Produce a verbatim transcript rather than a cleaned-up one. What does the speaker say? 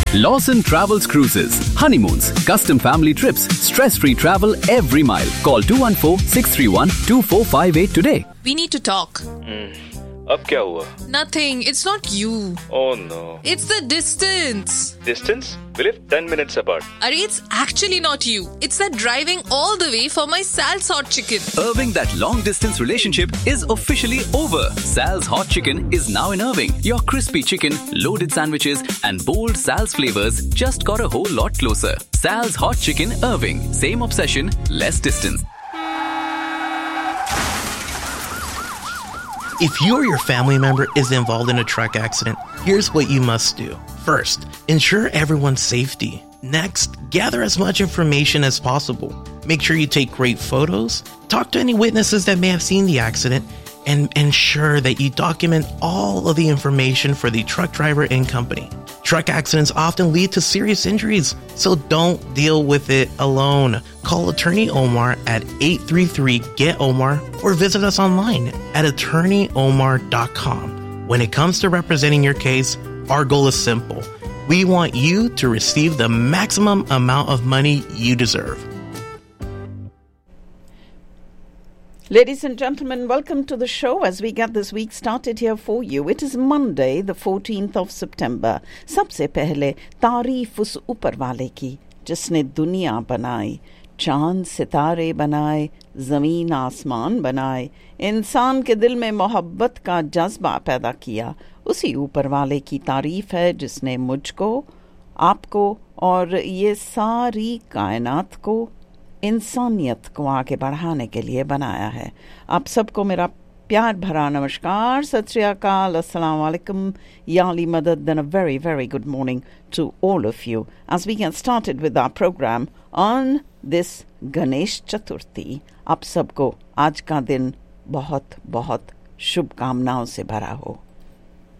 Lawson Travels Cruises. Honeymoons, custom family trips, stress-free travel every mile. Call two one four, six three one, two four five eight today. We need to talk. Hmm. अब क्या हुआ? Nothing. It's not you. Oh no. It's the distance. Distance? We live ten minutes apart. Arey, it's actually not you. It's that driving all the way for my Sal's Hot Chicken. Irving, that long-distance relationship is officially over. Sal's Hot Chicken is now in Irving. Your crispy chicken, loaded sandwiches and bold Sal's flavors just got a whole lot closer. Sal's Hot Chicken, Irving. Same obsession, less distance. If you or your family member is involved in a truck accident, here's what you must do. First, ensure everyone's safety. Next, gather as much information as possible. Make sure you take great photos, talk to any witnesses that may have seen the accident, and ensure that you document all of the information for the truck driver and company. Truck accidents often lead to serious injuries, so don't deal with it alone. Call Attorney Omar at eight three three, G E T, Omar or visit us online at attorney omar dot com. When it comes to representing your case, our goal is simple. We want you to receive the maximum amount of money you deserve. Ladies and gentlemen, welcome to the show as we get this week started here for you. It is Monday, the fourteenth of September. सबसे पहले तारीफ उस ऊपर वाले की जिसने दुनिया बनाई, चांद सितारे बनाए, ज़मीन आसमान बनाए, इंसान के दिल में मोहब्बत का जज्बा पैदा किया. उसी ऊपर वाले की तारीफ है जिसने मुझको, आपको और ये सारी कायनात को, इंसानियत को आगे बढ़ाने के लिए बनाया है. आप सबको मेरा प्यार भरा नमस्कार, सत श्री अकाल, अस्सलाम वालेकुम, या अली मदद, and a very very good morning to all of you as we get started with our program on this Ganesh Chaturthi. आप सबको आज का दिन बहुत बहुत शुभकामनाओं से भरा हो.